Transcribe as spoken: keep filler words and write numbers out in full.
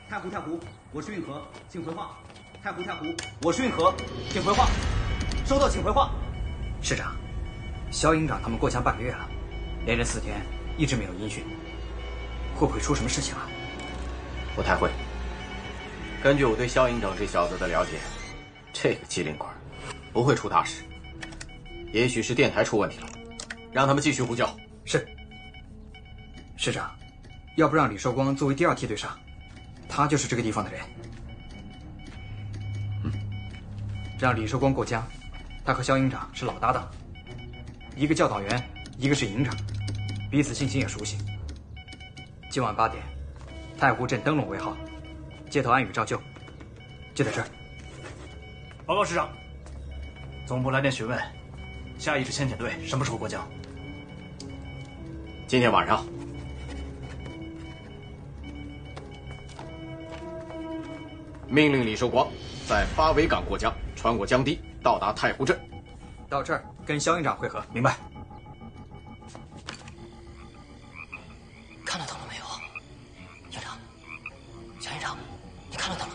太湖太湖，我是运河，请回话。太湖太湖，我是运河，请回话。收到，请回话。 市长，肖营长他们过江半个月了，连着四天一直没有音讯，会不会出什么事情啊？ 不太会。根据我对肖营长这小子的了解，这个机灵鬼不会出大事。也许是电台出问题了，让他们继续呼叫。 是。市长，要不让李寿光作为第二梯队上？他就是这个地方的人。 嗯， 让李寿光过江，他和肖营长是老搭档，一个教导员，一个是营长，彼此信心也熟悉。今晚八点，太湖镇灯笼为号，街头暗语照旧，就在这儿。 报告市长，总部来电询问，下一支先遣队什么时候过江？ 今天晚上。命令李寿光在八尾港过江，穿过江堤，到达太湖镇。 到这儿跟肖营长会合。明白。 看到灯了没有？营长，肖营长，你看到灯了吗？